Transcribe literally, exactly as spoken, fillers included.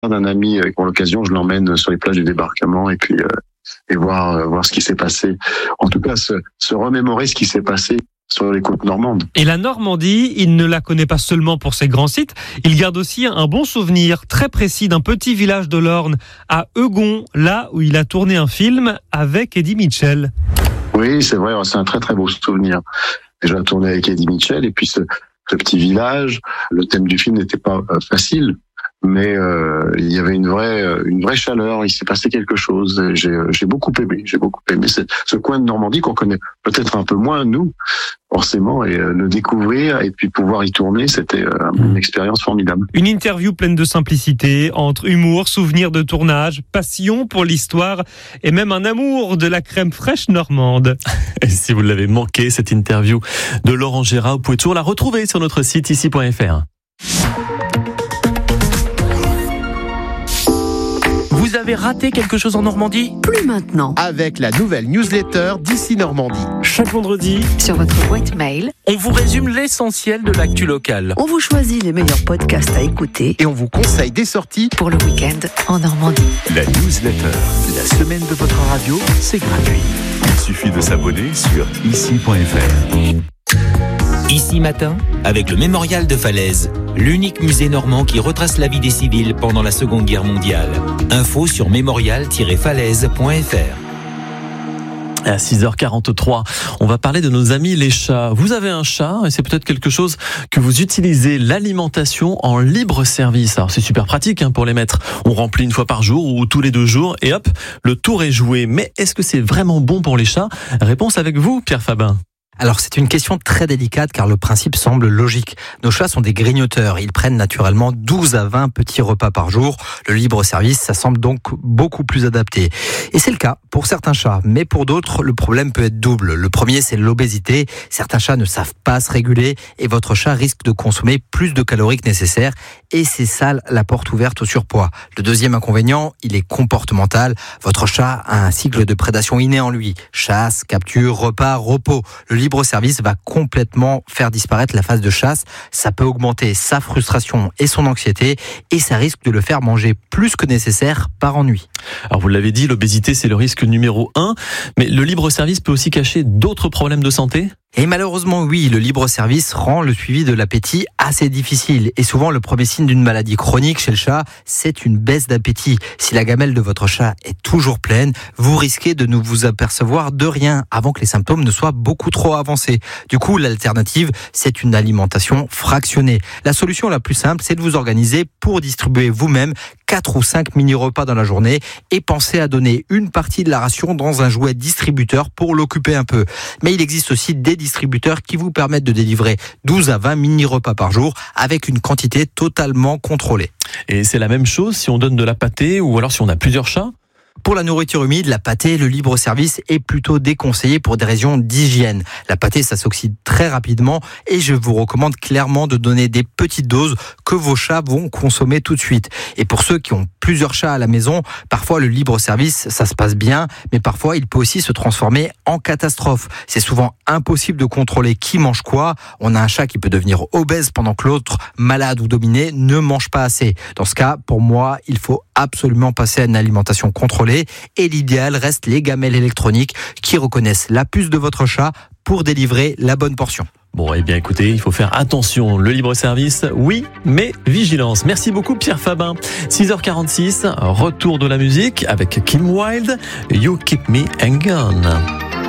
d'un ami et pour l'occasion, je l'emmène sur les plages du débarquement et puis euh, et voir euh, voir ce qui s'est passé. En tout cas, se, se remémorer ce qui s'est passé sur les côtes normandes. Et la Normandie, il ne la connaît pas seulement pour ses grands sites, il garde aussi un bon souvenir très précis d'un petit village de l'Orne, à Eugon, là où il a tourné un film avec Eddie Mitchell. Oui, c'est vrai, c'est un très très beau souvenir. Déjà tourné avec Eddie Mitchell et puis ce, ce petit village, le thème du film n'était pas euh, facile. Mais euh, il y avait une vraie, une vraie chaleur. Il s'est passé quelque chose. J'ai, j'ai beaucoup aimé. J'ai beaucoup aimé ce, ce coin de Normandie qu'on connaît peut-être un peu moins nous, forcément, et euh, le découvrir et puis pouvoir y tourner, c'était euh, une expérience formidable. Une interview pleine de simplicité, entre humour, souvenirs de tournage, passion pour l'histoire et même un amour de la crème fraîche normande. Et si vous l'avez manqué, cette interview de Laurent Gérard, vous pouvez toujours la retrouver sur notre site ici point f r. Vous avez raté quelque chose en Normandie ? Plus maintenant. Avec la nouvelle newsletter d'Ici Normandie. Chaque vendredi, sur votre boîte mail, on vous résume l'essentiel de l'actu locale. On vous choisit les meilleurs podcasts à écouter et on vous conseille des sorties pour le week-end en Normandie. La newsletter, la semaine de votre radio, c'est gratuit. Il suffit de s'abonner sur ici point f r. Ici Matin, avec le Mémorial de Falaise, l'unique musée normand qui retrace la vie des civils pendant la Seconde Guerre mondiale. Info sur mémorial tiret falaise point f r. À six heures quarante-trois, on va parler de nos amis les chats. Vous avez un chat et c'est peut-être quelque chose que vous utilisez, l'alimentation en libre service. Alors c'est super pratique hein, pour les mettre. On remplit une fois par jour ou tous les deux jours et hop, le tour est joué. Mais est-ce que c'est vraiment bon pour les chats ? Réponse avec vous, Pierre Fabin. Alors c'est une question très délicate car le principe semble logique. Nos chats sont des grignoteurs, ils prennent naturellement douze à vingt petits repas par jour. Le libre-service, ça semble donc beaucoup plus adapté. Et c'est le cas pour certains chats, mais pour d'autres, le problème peut être double. Le premier, c'est l'obésité. Certains chats ne savent pas se réguler et votre chat risque de consommer plus de calories que nécessaire et c'est ça la porte ouverte au surpoids. Le deuxième inconvénient, il est comportemental. Votre chat a un cycle de prédation inné en lui. Chasse, capture, repas, repos. Le libre-service va complètement faire disparaître la phase de chasse. Ça peut augmenter sa frustration et son anxiété et ça risque de le faire manger plus que nécessaire par ennui. Alors vous l'avez dit, l'obésité c'est le risque numéro un, mais le libre-service peut aussi cacher d'autres problèmes de santé ? Et malheureusement, oui, le libre-service rend le suivi de l'appétit assez difficile. Et souvent, le premier signe d'une maladie chronique chez le chat, c'est une baisse d'appétit. Si la gamelle de votre chat est toujours pleine, vous risquez de ne vous apercevoir de rien avant que les symptômes ne soient beaucoup trop avancés. Du coup, l'alternative, c'est une alimentation fractionnée. La solution la plus simple, c'est de vous organiser pour distribuer vous-même quatre ou cinq mini-repas dans la journée et pensez à donner une partie de la ration dans un jouet distributeur pour l'occuper un peu. Mais il existe aussi des distributeurs qui vous permettent de délivrer douze à vingt mini-repas par jour avec une quantité totalement contrôlée. Et c'est la même chose si on donne de la pâtée ou alors si on a plusieurs chats ? Pour la nourriture humide, la pâtée, le libre-service est plutôt déconseillé pour des raisons d'hygiène. La pâtée, ça s'oxyde très rapidement et je vous recommande clairement de donner des petites doses que vos chats vont consommer tout de suite. Et pour ceux qui ont plusieurs chats à la maison, parfois le libre-service, ça se passe bien, mais parfois il peut aussi se transformer en catastrophe. C'est souvent impossible de contrôler qui mange quoi. On a un chat qui peut devenir obèse pendant que l'autre, malade ou dominé, ne mange pas assez. Dans ce cas, pour moi, il faut absolument passer à une alimentation contrôlée et l'idéal reste les gamelles électroniques qui reconnaissent la puce de votre chat pour délivrer la bonne portion. Bon, eh bien écoutez, il faut faire attention. Le libre-service, oui, mais vigilance. Merci beaucoup Pierre Fabin. six heures quarante-six, retour de la musique avec Kim Wilde, You Keep Me Hanging On.